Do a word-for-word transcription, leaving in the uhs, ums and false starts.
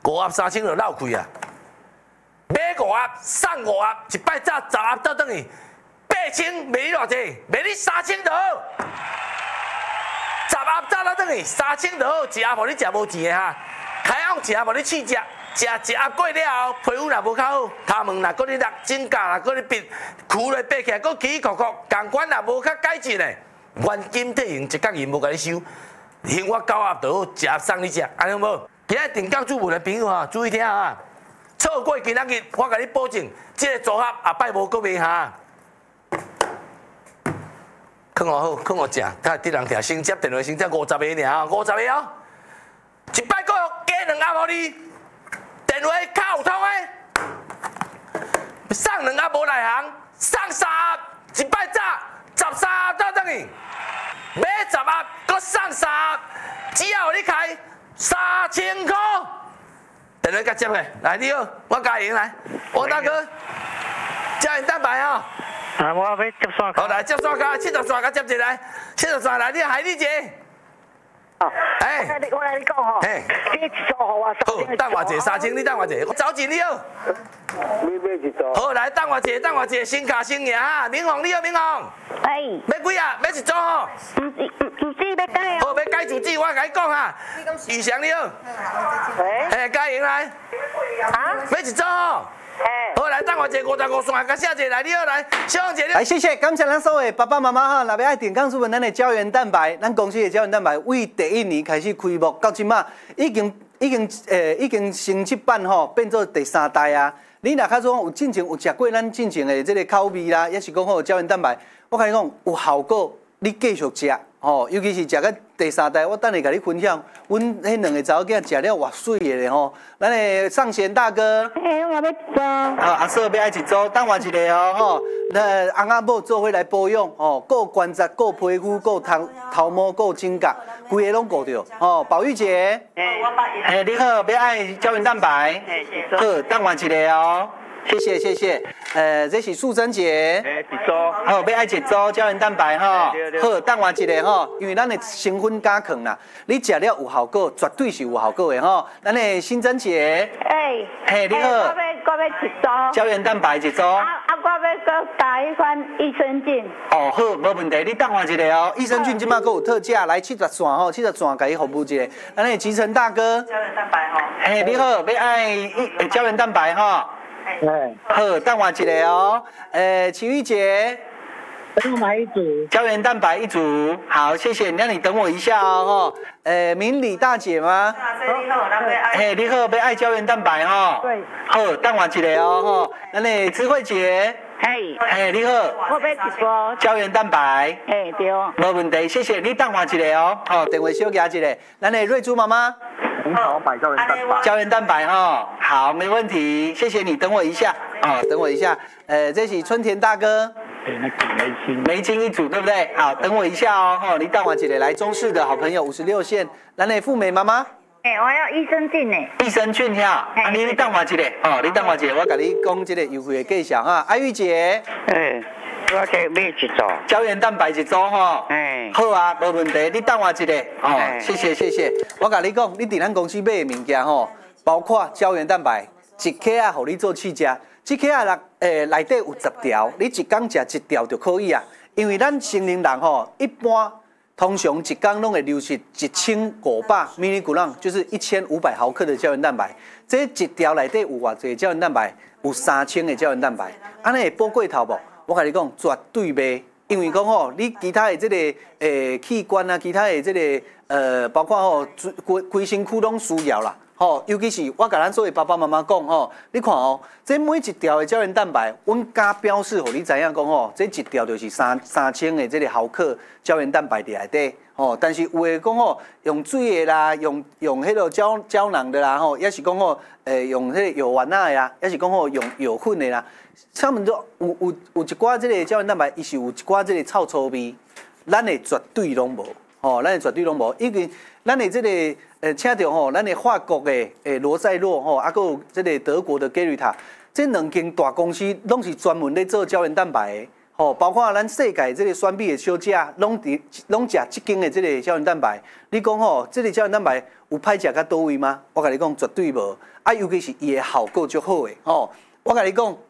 五盒三千就闹开啊！买五盒送五盒，一摆早十盒倒转去，八千卖你偌济？卖你三千就好。十盒早倒转去，三千就好，一盒无你食无钱的哈。开昂一盒无你试食，食一盒过了后，皮肤若无较好，头毛若搁你落，指甲若搁你闭，跍落爬起来搁起起壳壳，共款若无较改进的，原金体型一角银无甲你收，幸我九盒就好，一盒送你食，安尼无？今日定岗主文的朋友哈，注意听啊！错过今仔日，我甲你保证，这个组合下摆无搁卖哈。看我好，看我正，睇啲人听先接电话先接五十个尔，五十个哦，一摆搁加两盒互你，电话卡有通的，送两盒无内行，送三盒，一摆早十三盒倒转去，买十盒搁送三盒，只要你开三千块。电话甲接下，来你好，我嘉莹来，王大哥，胶原蛋白哦。 啊，我要接线卡。 好来接线卡，七十线卡接一来，七十线来，你海丽姐。 哦。 哎。 我来你我来你讲吼。 哎。 你一组互我。 好，等我一下三千，你等我一下，我找钱你好。 你买一组。 好，来等我一下，等我一下，新卡新赢哈，明宏你好，明宏。 哎。 要几啊？要一组吼。 主主主旨要改好，要改主旨，我甲你讲哈。宇翔你好。 喂。 哎，嘉莹来。 啊？ 要一组吼。好，来等我一下五十五线，甲写一下来，你好来，小红姐你。 来，谢谢，感谢咱所有爸爸妈妈哈，若要爱点讲出问咱的胶原蛋白，咱公司的胶原蛋白为第一年开始开幕到即马，已经已经诶、呃、已经升级版吼，变做第三代啊。你若较说有进前有食过咱进前的这个口味啦，也是讲好胶原蛋白，我甲你讲有效果，你继续食吼，尤其是食到第三代，我等下甲你分享，阮迄两个查某囝食了偌水的咧吼。咱的尚贤大哥， 哎，我要一组。 好，阿嫂要爱一组，等我一下哦吼。那翁仔某做伙来保养哦，顾关节、顾皮肤、顾头头毛、顾指甲，规个拢顾着哦。宝玉姐， 哎，我把。 哎，你好，要爱胶原蛋白。 哎，谢谢。 好，等我一下哦。谢谢谢谢，呃，这是素贞姐， 哎，一组， 好，要爱一组胶原蛋白哈， 对对好，等我一下哈，因为咱的成分加强啦，你食了有效果，绝对是有效果的哈。咱的新贞姐， 哎， 嘿，你好， 我要我要一组。 胶原蛋白一组。 啊啊，我要搁加一款益生菌。 哦，好，无问题，你等我一下哦。益生菌即马还有特价，来七十线吼，七十线给你服务一下。咱的集成大哥， 胶原蛋白吼。 嘿，你好，要爱一胶原蛋白哈。 哎。 好，等我一下哦。呃，齐玉姐， 等我买一组。 胶原蛋白一组，好，谢谢。那你等我一下哦，哈。呃，明理大姐吗？ 你好，那个爱。 嘿，你好，要爱胶原蛋白哈。 对。 好，等我一下哦，哈。咱的智慧姐， 嘿。 嘿，你好。 我要一组。 胶原蛋白。 哎，对。 没问题，谢谢你等我一下哦。好，电话小夹一下。咱的瑞珠妈妈。 你好，买胶原蛋白。 胶原蛋白哈，好，没问题，谢谢你，等我一下哦，等我一下。呃，这是春田大哥。 哎，那个梅青。 梅青一组对不对？好，等我一下哦，哈，你等我一下来中式的好朋友五十六线，咱的富美妈妈。 哎，我要益生菌呢。 益生菌哈，啊，你你等我一下，哦，你等我一下，我甲你讲这个优惠的介绍哈。爱玉姐。 哎。我可以买一组。 胶原蛋白一组哈。 哎。 好啊，没问题，你等我一下哦，谢谢谢谢。我甲你讲，你伫咱公司买的物件吼，包括胶原蛋白，一克啊，互你做试食。这克啊，诶，内底有十条，你一工食一条就可以啊。因为咱成年人吼，一般通常一工拢会流失一千五百 milligram， 就是一千五百毫克的胶原蛋白。这一条内底有偌济胶原蛋白？有三千的胶原蛋白，安尼会补过头无？我甲你讲，绝对袂。因为讲吼，你其他的这个诶器官啊，其他的这个呃，包括吼规规身躯拢需要啦。吼，尤其是我甲咱所有爸爸妈妈讲吼，你看哦，这每一条的胶原蛋白，阮加标示，互你知影讲吼，这一条就是三三千的这个毫克胶原蛋白伫内底。吼，但是有诶讲吼，用水的啦，用用迄个胶胶囊的啦，吼，也是讲吼，诶，用迄个有丸仔的啦，也是讲吼用有粉的啦。他们都有有有一寡这个胶原蛋白，伊是有一寡这个臭臭味，咱的绝对拢无，吼，咱的绝对拢无，因为咱的这个呃，请到吼，咱的法国的诶罗塞洛吼，啊，还有这个德国的 Gerita， 这两间大公司拢是专门咧做胶原蛋白的。吼，包括咱世界这个选美的小姐，拢伫拢食即间的这个胶原蛋白。你讲吼，这个胶原蛋白有歹食到倒位吗？我甲你讲绝对无，啊，尤其是伊的效果足好诶，吼、哦。我甲你讲，